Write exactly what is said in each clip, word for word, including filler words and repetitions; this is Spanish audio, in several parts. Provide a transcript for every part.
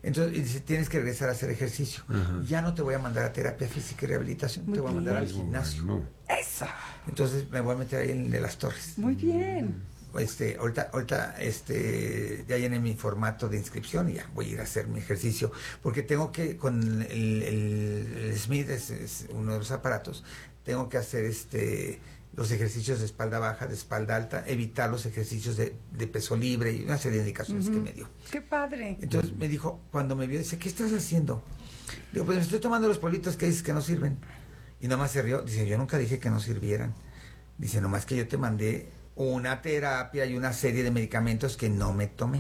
Entonces, y dice, tienes que regresar a hacer ejercicio. Uh-huh. Ya no te voy a mandar a terapia física y rehabilitación, muy te voy bien. a mandar al gimnasio. No. Eso. Entonces me voy a meter ahí en el de las Torres. Muy bien. Este, ahorita, ahorita, este, ya llené mi formato de inscripción y ya voy a ir a hacer mi ejercicio, porque tengo que, con el, el, el Smith, es, es uno de los aparatos, tengo que hacer este los ejercicios de espalda baja, de espalda alta, evitar los ejercicios de, de peso libre y una serie de indicaciones uh-huh. que me dio. ¡Qué padre! Entonces me dijo, cuando me vio, dice, ¿qué estás haciendo? Digo, pues me estoy tomando los politos que dices que no sirven. Y nomás se rió, dice, yo nunca dije que no sirvieran. Dice, nomás que yo te mandé una terapia y una serie de medicamentos que no me tomé.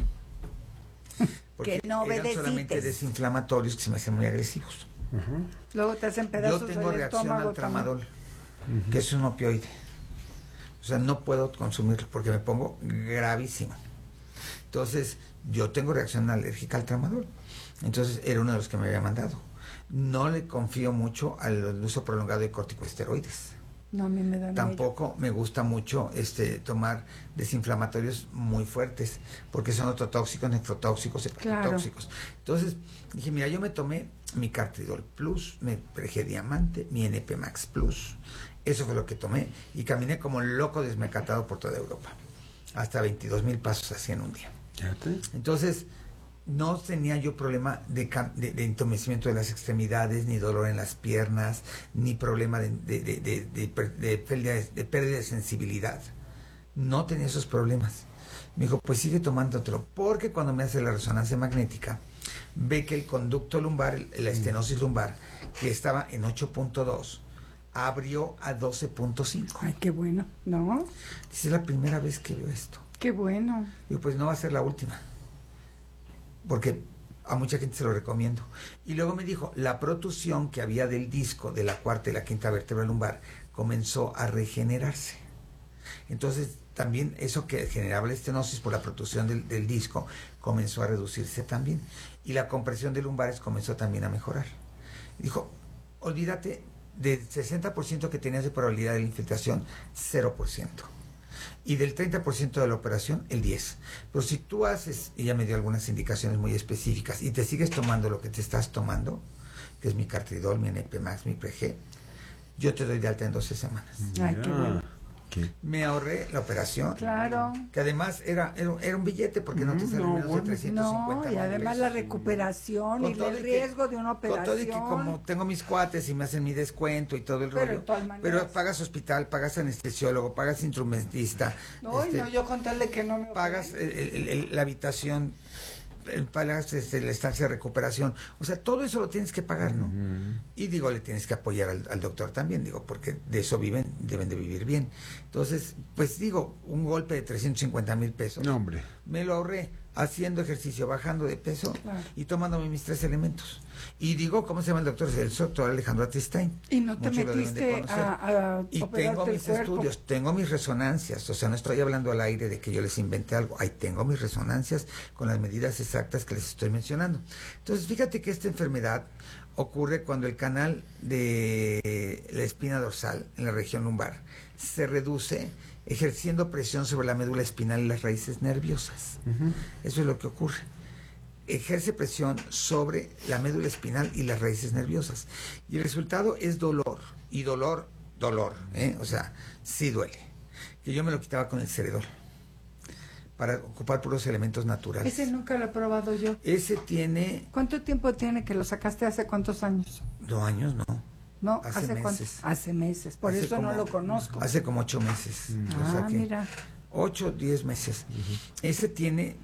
Porque que no eran solamente desinflamatorios que se me hacían muy agresivos. Uh-huh. Luego te hacen pedazos. Yo tengo reacción al tramadol, uh-huh. que es un opioide. O sea, no puedo consumirlo porque me pongo gravísimo. Entonces, yo tengo reacción alérgica al tramadol. Entonces, era uno de los que me había mandado. No le confío mucho al uso prolongado de corticosteroides. No, a mí me da Tampoco miedo. Me gusta mucho este tomar desinflamatorios muy fuertes, porque son ototóxicos, nefrotóxicos, hepatotóxicos. Claro. Entonces, dije, mira, yo me tomé mi Cartridol Plus, mi Prege Diamante, mi N P Max Plus. Eso fue lo que tomé y caminé como loco desmecatado por toda Europa. Hasta veintidós mil pasos así en un día. Entonces, no tenía yo problema de, de, de entumecimiento de las extremidades, ni dolor en las piernas, ni problema de, de, de, de, de, de, pérdida, de pérdida de sensibilidad. No tenía esos problemas. Me dijo, pues sigue tomándotelo, porque cuando me hace la resonancia magnética, ve que el conducto lumbar, la estenosis lumbar, que estaba en ocho punto dos, abrió a doce punto cinco. Ay, qué bueno, ¿no? Dice, es la primera vez que veo esto. Qué bueno. Digo, pues no va a ser la última, porque a mucha gente se lo recomiendo. Y luego me dijo, la protusión que había del disco de la cuarta y la quinta vértebra lumbar comenzó a regenerarse. Entonces, también eso que generaba la estenosis por la protusión del, del disco comenzó a reducirse también. Y la compresión de lumbares comenzó también a mejorar. Dijo, olvídate del sesenta por ciento que tenías de probabilidad de la infiltración, cero por ciento. Y del treinta por ciento de la operación, el diez por ciento. Pero si tú haces, y ya me dio algunas indicaciones muy específicas, y te sigues tomando lo que te estás tomando, que es mi Cartridol, mi N P Max, mi Prege, yo te doy de alta en doce semanas. Ay, qué bueno. ¿Qué? Me ahorré la operación. Claro. Que además era, era, era un billete, porque no te sale no, menos de trescientos cincuenta. No, y además pesos. La recuperación con y el riesgo que, de una operación. Con todo y que como tengo mis cuates y me hacen mi descuento y todo el pero rollo. Pero pagas hospital, pagas anestesiólogo, pagas instrumentista. No, este, no, yo con tal de que no me pagas el, el, el, la habitación, pagas este, la estancia de recuperación, o sea, todo eso lo tienes que pagar, ¿no? Uh-huh. Y digo, le tienes que apoyar al, al doctor también, digo, porque de eso viven, deben de vivir bien. Entonces, pues digo, un golpe de trescientos cincuenta mil pesos. No, hombre. Me lo ahorré haciendo ejercicio, bajando de peso, claro, y tomándome mis tres elementos. Y digo, ¿cómo se llama el doctor? El doctor Alejandro Atistain. Y no te Muchos metiste a, a y tengo mis cuerpo. estudios, tengo mis resonancias, o sea, no estoy hablando al aire de que yo les inventé algo, ahí tengo mis resonancias con las medidas exactas que les estoy mencionando. Entonces, fíjate que esta enfermedad ocurre cuando el canal de la espina dorsal en la región lumbar se reduce, ejerciendo presión sobre la médula espinal y las raíces nerviosas. Uh-huh. Eso es lo que ocurre. Ejerce presión sobre la médula espinal y las raíces nerviosas. Y el resultado es dolor. Y dolor, dolor, ¿eh? O sea, sí duele. Que yo me lo quitaba con el Ceredol, para ocupar puros elementos naturales. Ese nunca lo he probado yo. Ese tiene... ¿Cuánto tiempo tiene que lo sacaste? ¿Hace cuántos años? Dos años, no. No, hace, hace meses. ¿Cuántos? Hace meses, por hace eso como, no lo conozco. Hace como ocho meses. Mm. O sea ah, que mira. Ocho, diez meses. Uh-huh. Ese tiene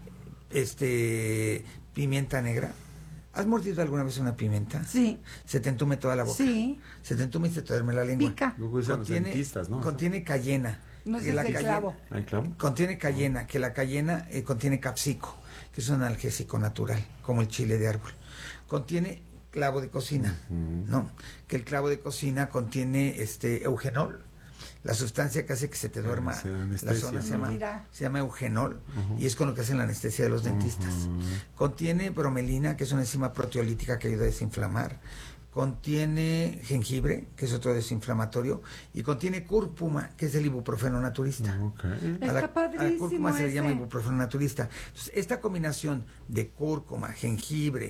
este pimienta negra. ¿Has mordido alguna vez una pimienta? Sí. ¿Se te entume toda la boca? Sí. Se te entume y se te duerme la lengua. Pica. Contiene, dentistas, ¿no? Contiene cayena. No sé si el clavo. ¿El clavo? Contiene cayena, que la cayena eh, contiene capsico, que es un analgésico natural, como el chile de árbol. Contiene clavo de cocina, uh-huh. ¿no? Que el clavo de cocina contiene este eugenol, la sustancia que hace que se te duerma la zona, se llama, se llama eugenol, uh-huh. y es con lo que hacen la anestesia de los dentistas. Uh-huh. Contiene bromelina, que es una enzima proteolítica que ayuda a desinflamar. Contiene jengibre, que es otro desinflamatorio, y contiene cúrcuma, que es el ibuprofeno naturista. Okay. A la, Está a la cúrcuma ese. se le llama ibuprofeno naturista. Entonces, esta combinación de cúrcuma, jengibre,